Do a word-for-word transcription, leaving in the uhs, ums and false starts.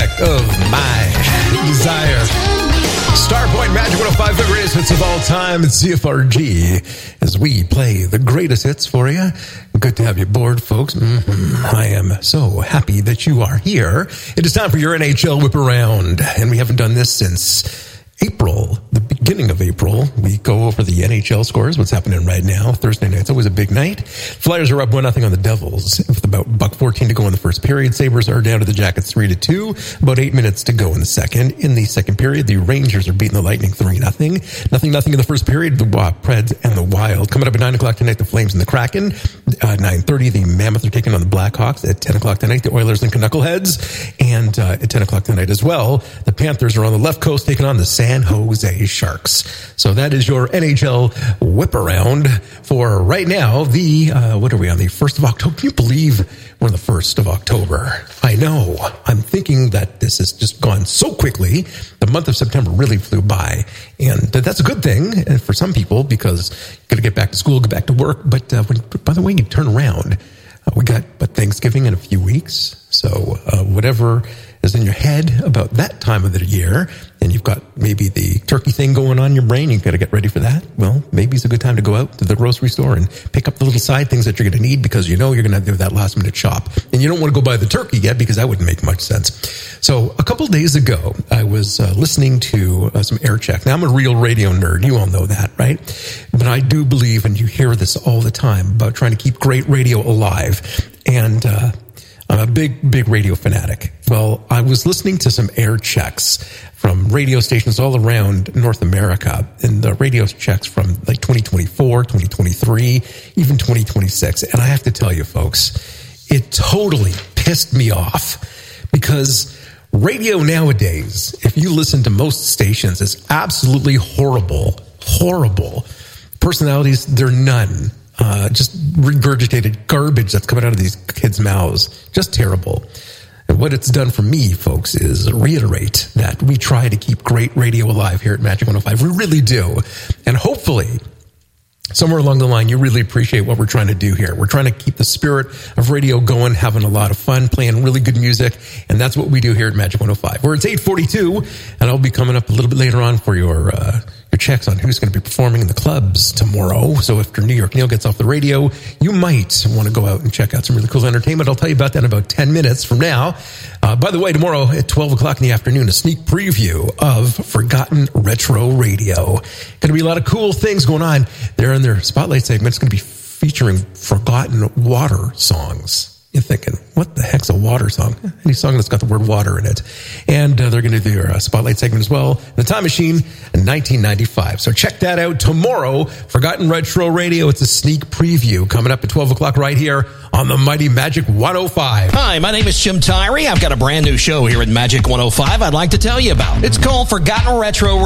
object of my desire. Starpoint Magic one oh five, the greatest hits of all time at C F R G, as we play the greatest hits for you. Good to have you aboard, folks. Mm-hmm. I am so happy that you are here. It is time for your N H L Whip Around, and we haven't done this since April, the beginning of April. We go over the N H L scores, what's happening right now. Thursday night's always a big night. Flyers are up one nothing on the Devils with about buck fourteen to go in the first period. Sabres are down to the Jackets three to two. About eight minutes to go in the second. In the second period, the Rangers are beating the Lightning three nothing. Nothing nothing in the first period. The uh, Preds and the Wild. Coming up at nine o'clock tonight, the Flames and the Kraken. Uh, nine thirty, the Mammoth are taking on the Blackhawks. At ten o'clock tonight, the Oilers and Knuckleheads. And uh, at ten o'clock tonight as well, the Panthers are on the left coast taking on the San Jose Sharks. So that is your N H L whip around for right now. The, uh, what are we on? The first of October. Can you believe we're on the first of October? I know. I'm thinking that this has just gone so quickly. The month of September really flew by. And that's a good thing for some people because you got to get back to school, get back to work. But uh, when, by the way, you turn around, uh, we got but Thanksgiving in a few weeks. So uh, whatever is in your head about that time of the year, and you've got maybe the turkey thing going on in your brain, you've got to get ready for that. Well, maybe it's a good time to go out to the grocery store and pick up the little side things that you're going to need because you know you're going to do that last minute shop. And you don't want to go buy the turkey yet because that wouldn't make much sense. So a couple of days ago, I was uh, listening to uh, some air check. Now, I'm a real radio nerd. You all know that, right? But I do believe, and you hear this all the time, about trying to keep great radio alive. And, uh, I'm a big, big radio fanatic. Well, I was listening to some air checks from radio stations all around North America, and the radio checks from like twenty twenty-four, twenty twenty-three, even twenty twenty-six. And I have to tell you, folks, it totally pissed me off because radio nowadays, if you listen to most stations, is absolutely horrible, horrible. Personalities, they're none. Uh, just regurgitated garbage that's coming out of these kids' mouths. Just terrible. And what it's done for me, folks, is reiterate that we try to keep great radio alive here at Magic one oh five. We really do. And hopefully, somewhere along the line, you really appreciate what we're trying to do here. We're trying to keep the spirit of radio going, having a lot of fun, playing really good music. And that's what we do here at Magic one oh five. Where it's eight forty-two, and I'll be coming up a little bit later on for your... Uh, your checks on who's going to be performing in the clubs tomorrow. So if New York Neil gets off the radio, you might want to go out and check out some really cool entertainment. I'll tell you about that in about ten minutes from now. Uh, by the way, tomorrow at twelve o'clock in the afternoon, a sneak preview of Forgotten Retro Radio. Going to be a lot of cool things going on. They're in their Spotlight segment. It's going to be featuring forgotten water songs. You're thinking, what the heck's a water song? Any song that's got the word water in it. And uh, they're going to do their uh, Spotlight segment as well. The Time Machine in nineteen ninety-five. So check that out tomorrow. Forgotten Retro Radio. It's a sneak preview coming up at twelve o'clock right here on the Mighty Magic one oh five. Hi, my name is Jim Tyree. I've got a brand new show here at Magic one oh five I'd like to tell you about. It's called Forgotten Retro